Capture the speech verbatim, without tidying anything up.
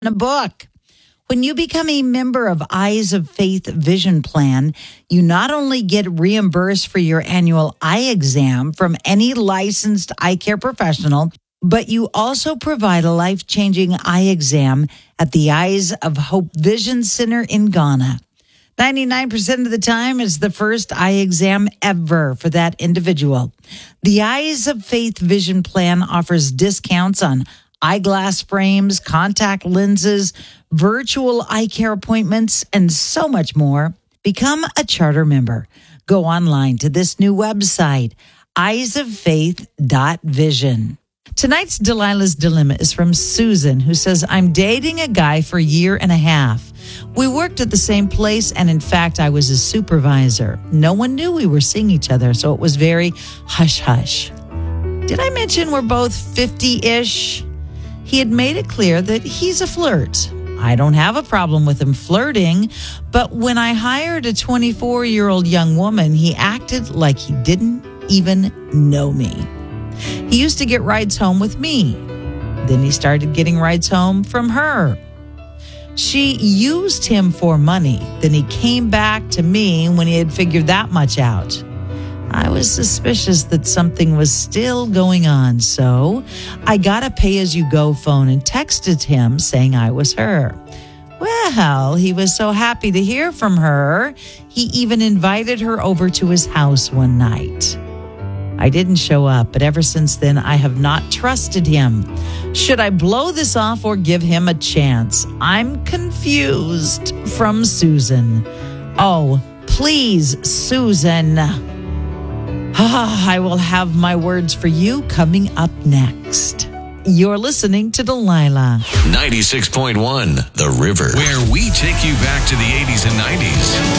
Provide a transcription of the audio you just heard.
a book. When you become a member of Eyes of Faith Vision Plan, you not only get reimbursed for your annual eye exam from any licensed eye care professional, but you also provide a life-changing eye exam at the Eyes of Hope Vision Center in Ghana. ninety-nine percent of the time is the first eye exam ever for that individual. The Eyes of Faith Vision Plan offers discounts on eyeglass frames, contact lenses, virtual eye care appointments, and so much more. Become a charter member. Go online to this new website, eyes of faith dot vision. Tonight's Delilah's Dilemma is from Susan, who says, I'm dating a guy for a year and a half. We worked at the same place, and in fact, I was his supervisor. No one knew we were seeing each other, so it was very hush-hush. Did I mention we're both fifty-ish? He had made it clear that he's a flirt. I don't have a problem with him flirting, but when I hired a twenty-four-year-old young woman, he acted like he didn't even know me. He used to get rides home with me. Then he started getting rides home from her. She used him for money. Then he came back to me when he had figured that much out. I was suspicious that something was still going on, so I got a pay-as-you-go phone and texted him saying I was her. Well, he was so happy to hear from her, he even invited her over to his house one night. I didn't show up, but ever since then, I have not trusted him. Should I blow this off or give him a chance? I'm confused. From Susan. Oh, please, Susan. Ah, I will have my words for you coming up next. You're listening to Delilah. ninety-six point one The River, where we take you back to the eighties and nineties.